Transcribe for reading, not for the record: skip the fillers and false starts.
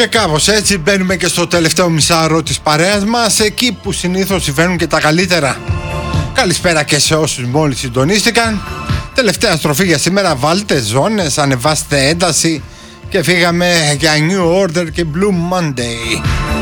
Και κάπως έτσι μπαίνουμε και στο τελευταίο μισάωρο της παρέας μας, εκεί που συνήθως συμβαίνουν και τα καλύτερα. Καλησπέρα και σε όσους μόλις συντονίστηκαν. Τελευταία στροφή για σήμερα, βάλτε ζώνες, ανεβάστε ένταση και φύγαμε για New Order και Blue Monday.